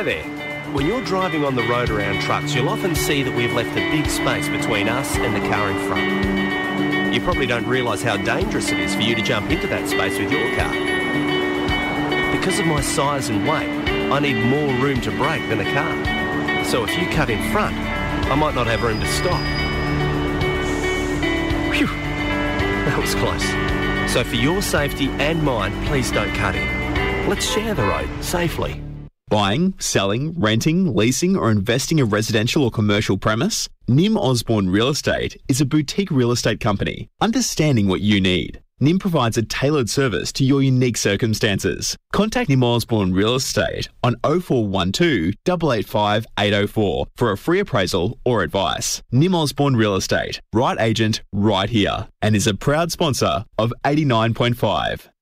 Hi there. When you're driving on the road around trucks, you'll often see that we've left a big space between us and the car in front. You probably don't realise how dangerous it is for you to jump into that space with your car. Because of my size and weight, I need more room to brake than a car. So if you cut in front, I might not have room to stop. Phew, that was close. So for your safety and mine, please don't cut in. Let's share the road safely. Buying, selling, renting, leasing or investing a residential or commercial premise? Nim Osborne Real Estate is a boutique real estate company, understanding what you need. Nim provides a tailored service to your unique circumstances. Contact Nim Osborne Real Estate on 0412 885 804 for a free appraisal or advice. Nim Osborne Real Estate, right agent, right here, and is a proud sponsor of 89.5.